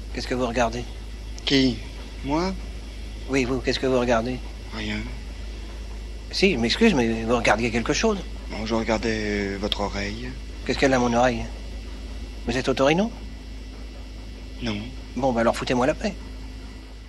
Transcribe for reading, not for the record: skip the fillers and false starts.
Qu'est-ce que vous regardez? Qui? Moi? Oui, vous, qu'est-ce que vous regardez? Rien. Si, je m'excuse, mais vous regardiez quelque chose. Bon, je regardais votre oreille. Qu'est-ce qu'elle a, mon oreille? Vous êtes Otorino? Non. Bon, bah alors foutez-moi la paix.